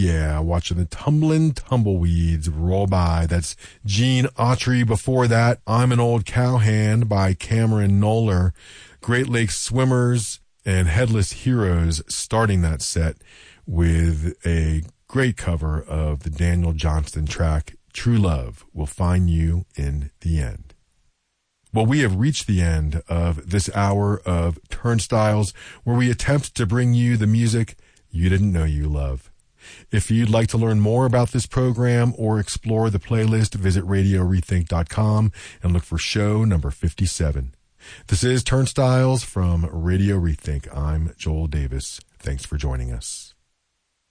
yeah, watching the Tumbling Tumbleweeds roll by. That's Gene Autry. Before that, I'm an Old Cowhand by Cameron Noller. Great Lakes Swimmers and Headless Heroes starting that set with a great cover of the Daniel Johnston track, True Love Will Find You in the End. Well, we have reached the end of this hour of Turnstiles, where we attempt to bring you the music you didn't know you love. If you'd like to learn more about this program or explore the playlist, visit RadioRethink.com and look for show number 57. This is Turnstiles from Radio Rethink. I'm Joel Davis. Thanks for joining us.